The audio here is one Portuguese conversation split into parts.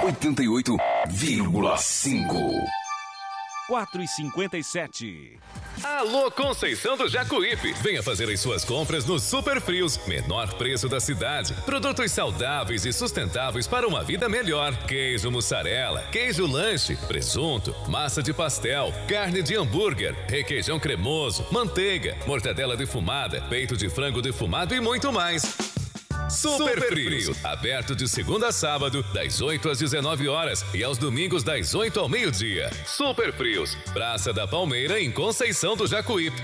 88,5. 4h57. Alô, Conceição do Jacuípe. Venha fazer as suas compras no Super Frios. Menor preço da cidade. Produtos saudáveis e sustentáveis para uma vida melhor. Queijo mussarela, queijo lanche, presunto, massa de pastel, carne de hambúrguer, requeijão cremoso, manteiga, mortadela defumada, peito de frango defumado e muito mais. Super Frios, aberto de segunda a sábado, das 8 às 19 horas e aos domingos das 8 ao meio-dia. Super Frios, Praça da Palmeira, em Conceição do Jacuípe.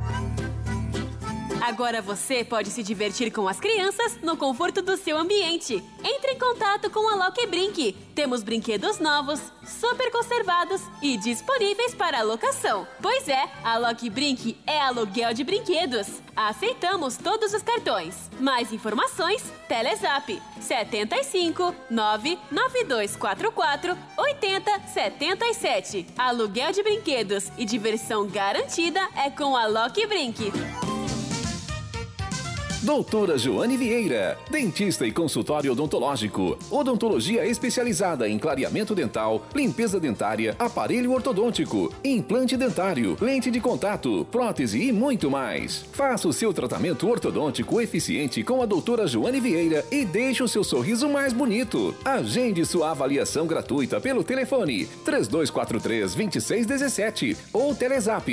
Agora você pode se divertir com as crianças no conforto do seu ambiente. Entre em contato com a Loki Brinque. Temos brinquedos novos, super conservados e disponíveis para alocação. Pois é, a Loki Brinque é aluguel de brinquedos. Aceitamos todos os cartões. Mais informações, Telezap 75 99244 8077. Aluguel de brinquedos e diversão garantida é com a Loki Brinque. Doutora Joane Vieira, dentista e consultório odontológico. Odontologia especializada em clareamento dental, limpeza dentária, aparelho ortodôntico, implante dentário, lente de contato, prótese e muito mais. Faça o seu tratamento ortodôntico eficiente com a doutora Joane Vieira e deixe o seu sorriso mais bonito. Agende sua avaliação gratuita pelo telefone 3243-2617 ou Telezap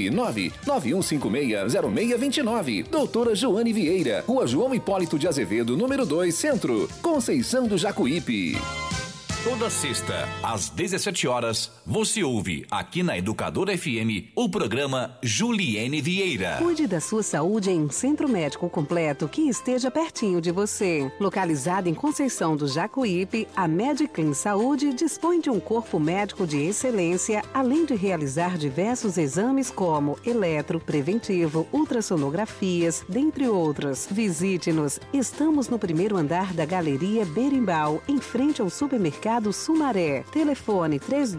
991560629. Doutora Joane Vieira, Rua João Hipólito de Azevedo, número 2, Centro, Conceição do Jacuípe. Toda sexta, às 17 horas, você ouve aqui na Educadora FM o programa Juliene Vieira. Cuide da sua saúde em um centro médico completo que esteja pertinho de você. Localizada em Conceição do Jacuípe, a Mediclin Saúde dispõe de um corpo médico de excelência, além de realizar diversos exames como eletro, preventivo, ultrassonografias, dentre outros. Visite-nos. Estamos no primeiro andar da Galeria Berimbau, em frente ao supermercado Sumaré. Telefone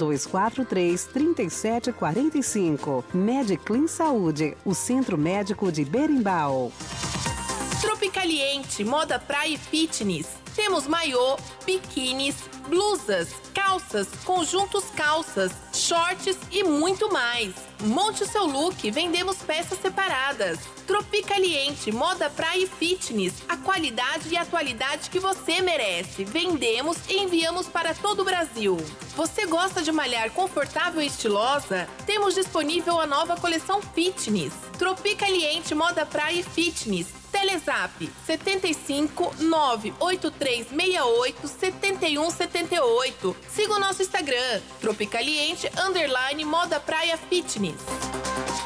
3243-3745. Mediclin Saúde, o Centro Médico de Berimbau. Tropicaliente, moda praia e fitness. Temos maiô, biquínis, blusas, calças, conjuntos calças, shorts e muito mais. Monte o seu look, vendemos peças separadas. Tropicaliente, moda praia e fitness. A qualidade e atualidade que você merece. Vendemos e enviamos para todo o Brasil. Você gosta de malhar confortável e estilosa? Temos disponível a nova coleção fitness. Tropicaliente, moda praia e fitness. Telezap 75 98368 7178. Siga o nosso Instagram, Tropicaliente _Moda Praia Fitness.